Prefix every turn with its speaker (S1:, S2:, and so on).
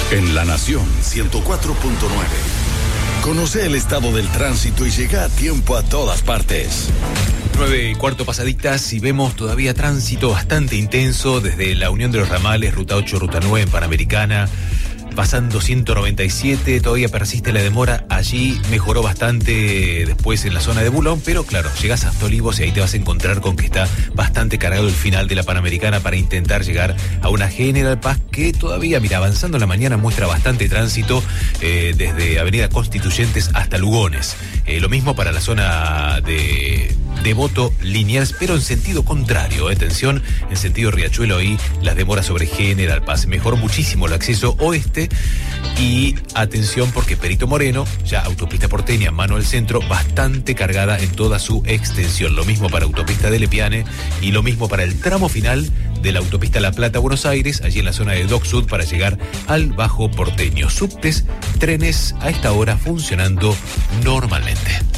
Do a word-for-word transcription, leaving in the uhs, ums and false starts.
S1: En La Nación ciento cuatro punto nueve. Conoce el estado del tránsito y llega a tiempo a todas partes.
S2: Nueve y cuarto pasaditas y vemos todavía tránsito bastante intenso desde la Unión de los Ramales, Ruta ocho, Ruta nueve en Panamericana, pasando ciento noventa y siete, todavía persiste la demora. Allí mejoró bastante después en la zona de Bulón, pero claro, llegás hasta Olivos y ahí te vas a encontrar con que está bastante cargado el final de la Panamericana para intentar llegar a una General Paz que todavía, mira, avanzando en la mañana muestra bastante tránsito eh, desde Avenida Constituyentes hasta Lugones. Eh, lo mismo para la zona de Devoto, Liniers, pero en sentido contrario. Atención, en sentido Riachuelo y las demoras sobre General Paz. Mejoró muchísimo el acceso oeste y atención porque Perito Moreno, ya autopista porteña, mano al centro, bastante cargada en toda su extensión. Lo mismo para autopista de Lepiane y lo mismo para el tramo final de la autopista La Plata, Buenos Aires, allí en la zona de Dock Sud para llegar al Bajo Porteño. Subtes, trenes a esta hora funcionando normalmente.